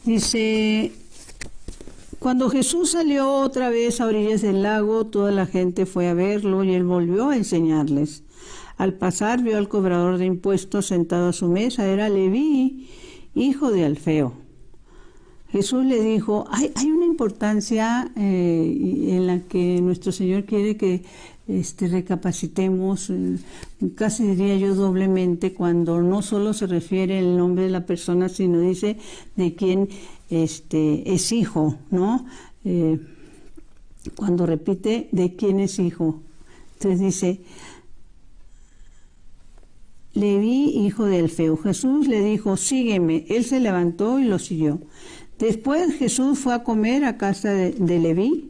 Dice, cuando Jesús salió otra vez a orillas del lago, toda la gente fue a verlo y él volvió a enseñarles. Al pasar vio al cobrador de impuestos sentado a su mesa, era Leví, hijo de Alfeo. Jesús le dijo, hay una importancia en la que nuestro Señor quiere que recapacitemos, casi diría yo doblemente, cuando no solo se refiere el nombre de la persona, sino dice de quién es hijo, ¿no? Cuando repite de quién es hijo. Entonces dice, Leví, hijo de Alfeo. Jesús le dijo, sígueme. Él se levantó y lo siguió. Después Jesús fue a comer a casa de Leví.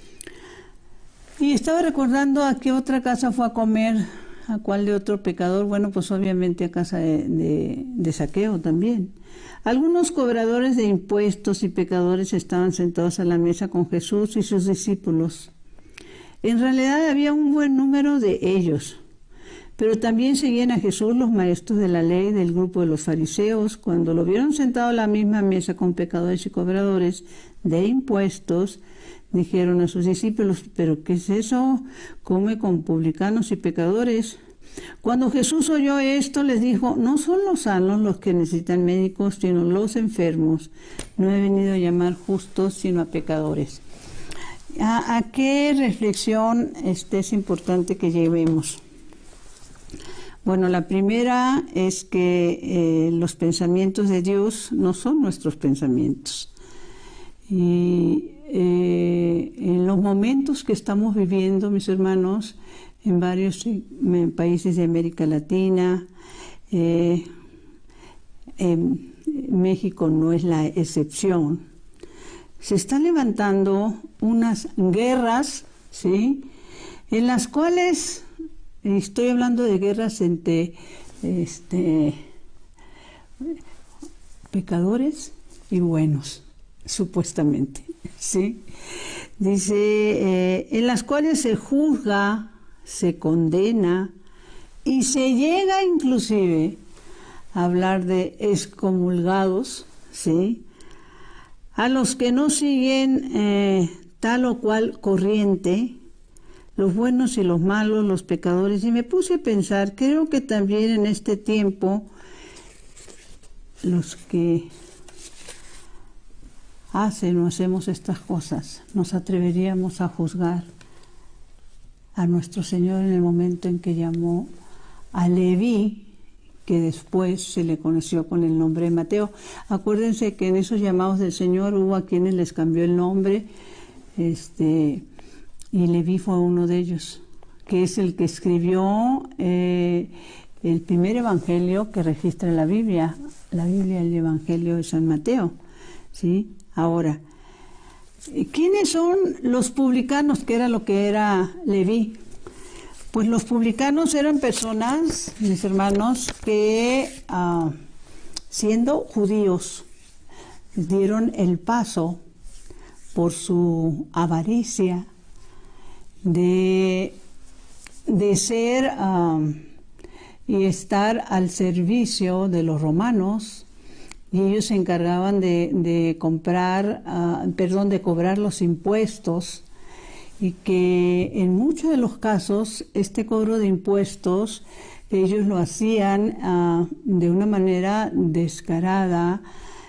Y estaba recordando a qué otra casa fue a comer, a cuál de otro pecador. Bueno, pues obviamente a casa de Zaqueo también. Algunos cobradores de impuestos y pecadores estaban sentados a la mesa con Jesús y sus discípulos. En realidad había un buen número de ellos. Pero también seguían a Jesús los maestros de la ley del grupo de los fariseos. Cuando lo vieron sentado a la misma mesa con pecadores y cobradores de impuestos, dijeron a sus discípulos, ¿pero qué es eso? Come con publicanos y pecadores. Cuando Jesús oyó esto, les dijo, no son los sanos los que necesitan médicos, sino los enfermos. No he venido a llamar justos, sino a pecadores. ¿A qué reflexión es importante que llevemos? Bueno, la primera es que los pensamientos de Dios no son nuestros pensamientos. Y en los momentos que estamos viviendo, mis hermanos, en varios países de América Latina, México no es la excepción, se están levantando unas guerras, ¿sí?, en las cuales... Estoy hablando de guerras entre pecadores y buenos, supuestamente, ¿sí? Dice, en las cuales se juzga, se condena y se llega inclusive a hablar de excomulgados, ¿sí?, a los que no siguen tal o cual corriente, los buenos y los malos, los pecadores, y me puse a pensar, creo que también en este tiempo los que hacen o hacemos estas cosas, nos atreveríamos a juzgar a nuestro Señor en el momento en que llamó a Leví, que después se le conoció con el nombre de Mateo. Acuérdense que en esos llamados del Señor hubo a quienes les cambió el nombre, y Leví fue uno de ellos, que es el que escribió el primer evangelio que registra la Biblia, el evangelio de San Mateo, ¿sí? Ahora, ¿quiénes son los publicanos? ¿Qué era lo que era Leví? Pues los publicanos eran personas, mis hermanos, que siendo judíos dieron el paso por su avaricia de ser y estar al servicio de los romanos, y ellos se encargaban de cobrar los impuestos, y que en muchos de los casos este cobro de impuestos ellos lo hacían de una manera descarada,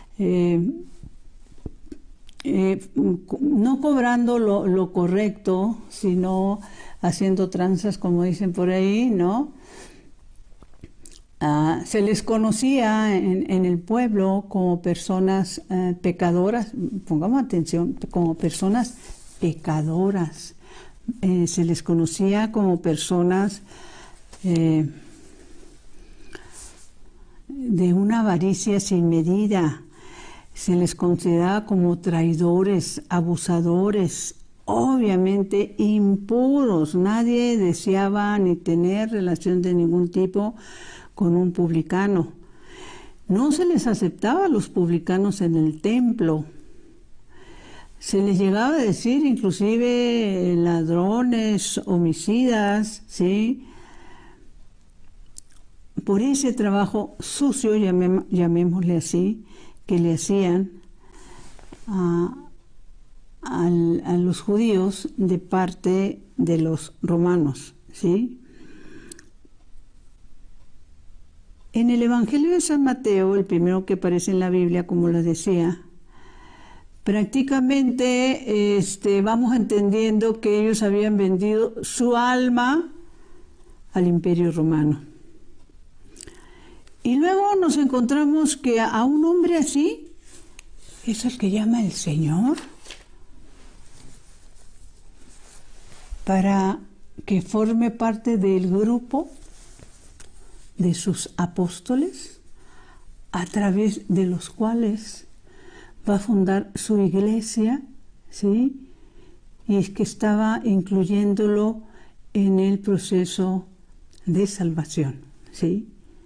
no cobrando lo correcto, sino haciendo tranzas, como dicen por ahí, ¿no? Se les conocía en el pueblo como personas pecadoras, pongamos atención, como personas pecadoras. Se les conocía como personas de una avaricia sin medida. Se les consideraba como traidores, abusadores, obviamente impuros. Nadie deseaba ni tener relación de ningún tipo con un publicano. No se les aceptaba a los publicanos en el templo. Se les llegaba a decir inclusive ladrones, homicidas, ¿sí?, por ese trabajo sucio, llamémosle así, que le hacían a los judíos de parte de los romanos, ¿sí? En el Evangelio de San Mateo, el primero que aparece en la Biblia, como les decía, prácticamente vamos entendiendo que ellos habían vendido su alma al Imperio Romano. Y luego nos encontramos que a un hombre así es el que llama el Señor para que forme parte del grupo de sus apóstoles, a través de los cuales va a fundar su iglesia, ¿sí? Y es que estaba incluyéndolo en el proceso de salvación, ¿sí?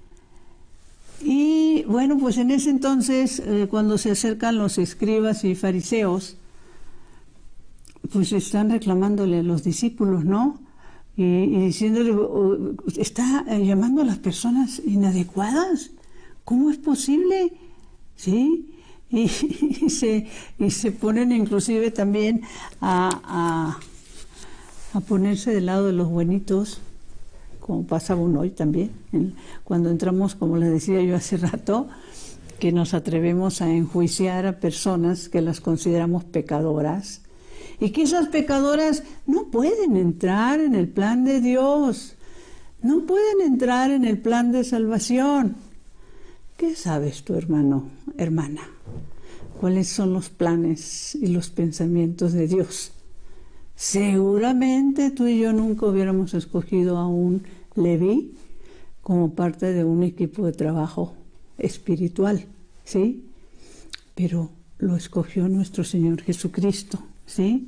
Y bueno, pues en ese entonces, cuando se acercan los escribas y fariseos, pues están reclamándole a los discípulos, ¿no? Y diciéndole, está llamando a las personas inadecuadas. ¿Cómo es posible? ¿Sí? Y se ponen inclusive también a ponerse del lado de los buenitos, como pasa aún hoy también, cuando entramos, como les decía yo hace rato, que nos atrevemos a enjuiciar a personas que las consideramos pecadoras, y que esas pecadoras no pueden entrar en el plan de Dios, no pueden entrar en el plan de salvación. ¿Qué sabes tú, hermano, hermana? ¿Cuáles son los planes y los pensamientos de Dios? Seguramente tú y yo nunca hubiéramos escogido a un Leví como parte de un equipo de trabajo espiritual, ¿sí? Pero lo escogió nuestro Señor Jesucristo, ¿sí?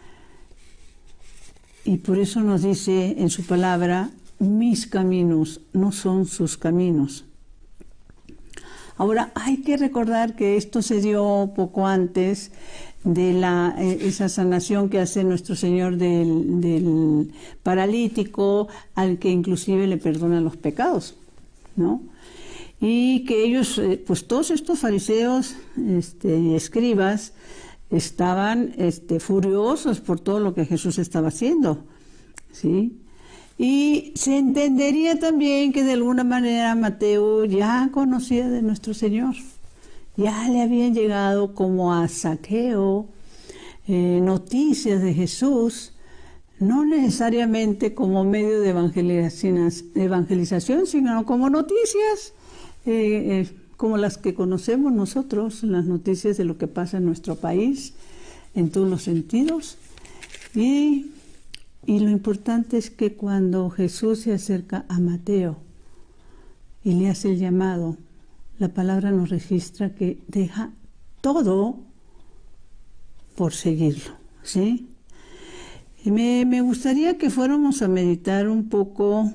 Y por eso nos dice en su palabra, mis caminos no son sus caminos. Ahora, hay que recordar que esto se dio poco antes de esa sanación que hace nuestro Señor del paralítico, al que inclusive le perdona los pecados, ¿no? Y que ellos, pues todos estos fariseos, escribas, estaban furiosos por todo lo que Jesús estaba haciendo, ¿sí? Y se entendería también que de alguna manera Mateo ya conocía de nuestro Señor. Ya le habían llegado como a Zaqueo noticias de Jesús, no necesariamente como medio de evangelización, sino como noticias como las que conocemos nosotros, las noticias de lo que pasa en nuestro país, en todos los sentidos. Y lo importante es que cuando Jesús se acerca a Mateo y le hace el llamado, la palabra nos registra que deja todo por seguirlo, ¿sí? Y me gustaría que fuéramos a meditar un poco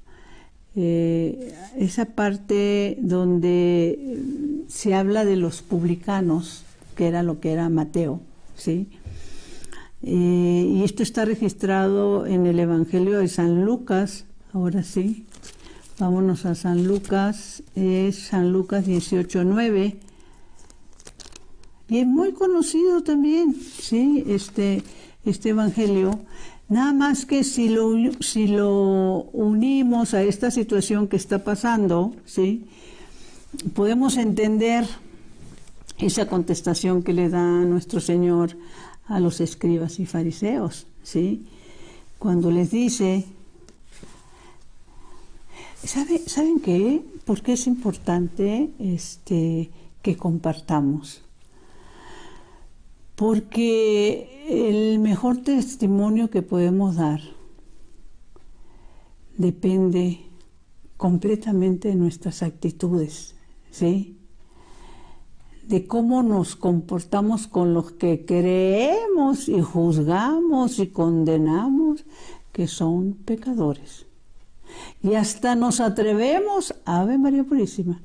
esa parte donde se habla de los publicanos, que era lo que era Mateo, ¿sí? Y esto está registrado en el Evangelio de San Lucas. Ahora sí, vámonos a San Lucas, es San Lucas 18:9, y es muy conocido también, ¿sí? Este Evangelio, nada más que si lo unimos a esta situación que está pasando, ¿sí? Podemos entender esa contestación que le da nuestro Señor a los escribas y fariseos, ¿sí? Cuando les dice, ¿saben qué? ¿Por qué es importante que compartamos? Porque el mejor testimonio que podemos dar depende completamente de nuestras actitudes, ¿sí? De cómo nos comportamos con los que creemos y juzgamos y condenamos que son pecadores. Y hasta nos atrevemos, Ave María Purísima.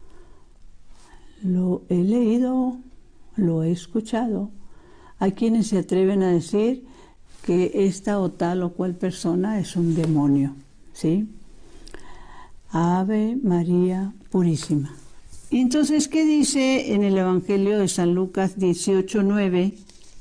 Lo he leído, lo he escuchado. Hay quienes se atreven a decir que esta o tal o cual persona es un demonio, ¿sí? Ave María Purísima. Y entonces, ¿qué dice en el Evangelio de San Lucas 18:9?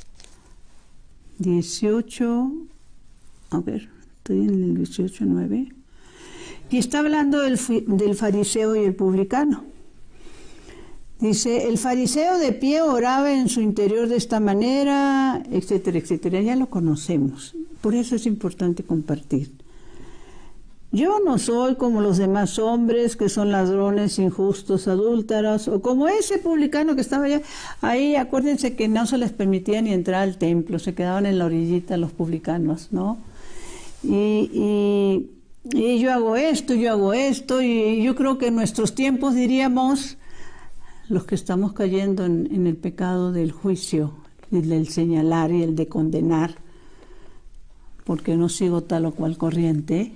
18, a ver, estoy en el 18:9. Y está hablando del fariseo y el publicano. Dice, el fariseo de pie oraba en su interior de esta manera, etcétera, etcétera. Ya lo conocemos. Por eso es importante compartir. Yo no soy como los demás hombres que son ladrones, injustos, adúlteros, o como ese publicano que estaba allá. Ahí, acuérdense que no se les permitía ni entrar al templo, se quedaban en la orillita los publicanos, ¿no? Y yo hago esto, y yo creo que en nuestros tiempos diríamos, los que estamos cayendo en el pecado del juicio, el del señalar y el de condenar, porque no sigo tal o cual corriente,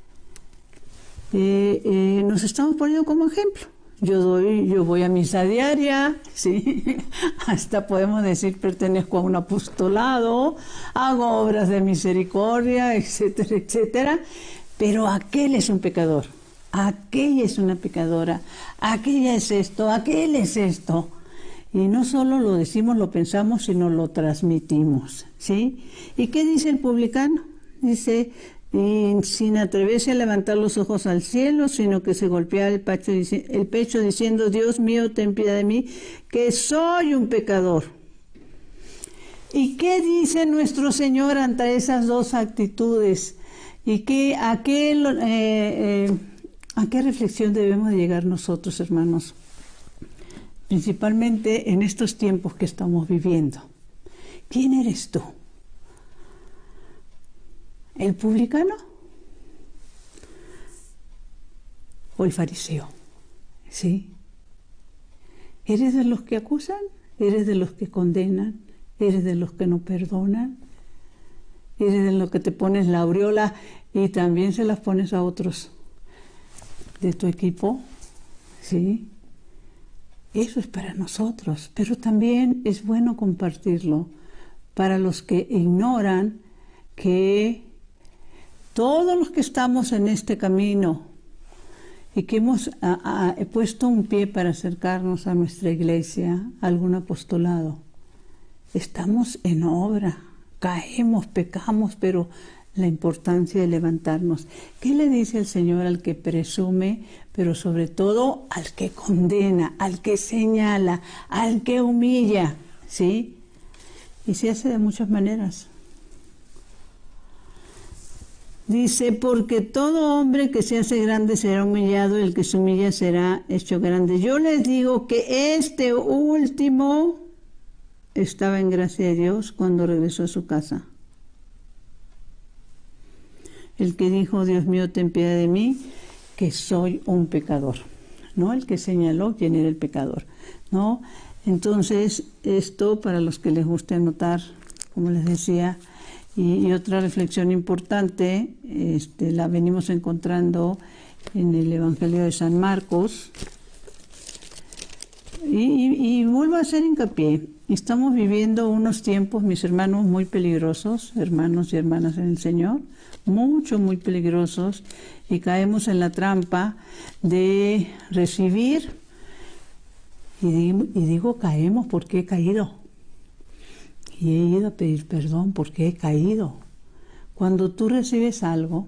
nos estamos poniendo como ejemplo. Yo voy a misa diaria, ¿sí? Hasta podemos decir pertenezco a un apostolado, hago obras de misericordia, etcétera, etcétera, pero aquel es un pecador, aquella es una pecadora, aquella es esto, aquel es esto. Y no solo lo decimos, lo pensamos, sino lo transmitimos, ¿sí? ¿Y qué dice el publicano? Dice, sin atreverse a levantar los ojos al cielo, sino que se golpea el pecho diciendo, Dios mío, ten piedad de mí, que soy un pecador. ¿Y qué dice nuestro Señor ante esas dos actitudes? ¿Y a qué reflexión debemos de llegar nosotros, hermanos? Principalmente en estos tiempos que estamos viviendo. ¿Quién eres tú? ¿El publicano o el fariseo? ¿Sí? ¿Eres de los que acusan? ¿Eres de los que condenan? ¿Eres de los que no perdonan? ¿Eres de los que te pones la aureola y también se las pones a otros de tu equipo? ¿Sí? Eso es para nosotros, pero también es bueno compartirlo para los que ignoran que todos los que estamos en este camino y que hemos puesto un pie para acercarnos a nuestra iglesia, a algún apostolado, estamos en obra, caemos, pecamos, pero la importancia de levantarnos. ¿Qué le dice el Señor al que presume, pero sobre todo al que condena, al que señala, al que humilla? ¿Sí? Y se hace de muchas maneras. Dice, porque todo hombre que se hace grande será humillado, y el que se humilla será hecho grande. Yo les digo que este último estaba en gracia de Dios cuando regresó a su casa. El que dijo, Dios mío, ten piedad de mí, que soy un pecador. ¿No? El que señaló quién era el pecador. ¿No? Entonces, esto para los que les guste anotar, como les decía, y otra reflexión importante, la venimos encontrando en el Evangelio de San Marcos. Y vuelvo a hacer hincapié. Estamos viviendo unos tiempos, mis hermanos, muy peligrosos, hermanos y hermanas en el Señor, muy peligrosos, y caemos en la trampa de recibir, y digo caemos porque he caído. Y he ido a pedir perdón porque he caído. Cuando tú recibes algo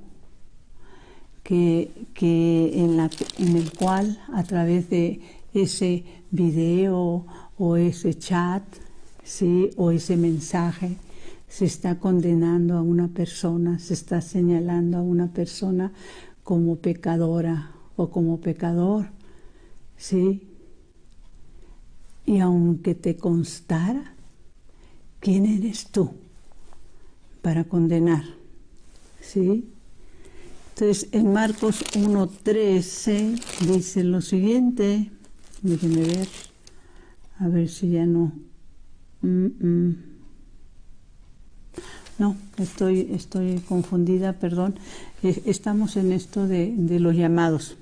en el cual a través de ese video o ese chat, ¿sí? O ese mensaje se está condenando a una persona, se está señalando a una persona como pecadora o como pecador, ¿sí? Y aunque te constara, ¿quién eres tú para condenar? ¿Sí? Entonces, en Marcos 1:13 dice lo siguiente, déjenme ver, a ver si ya no... No, estoy confundida, perdón. Estamos en esto de los llamados.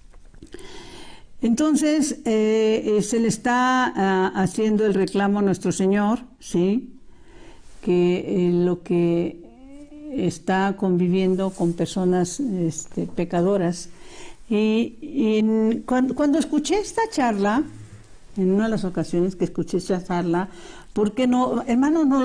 Entonces, se le está haciendo el reclamo a nuestro Señor, ¿sí? Que lo que está conviviendo con personas pecadoras, Cuando escuché esta charla, en una de las ocasiones que escuché esta charla, ¿por qué no, hermano, no